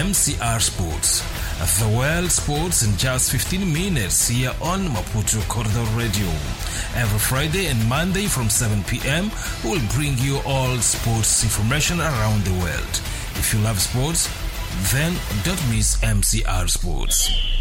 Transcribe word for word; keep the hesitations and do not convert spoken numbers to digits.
M C R Sports. The world sports in just fifteen minutes here on Maputo Corridor Radio. Every Friday and Monday from seven p.m. we'll bring you all sports information around the world. If you love sports, then don't miss M C R Sports.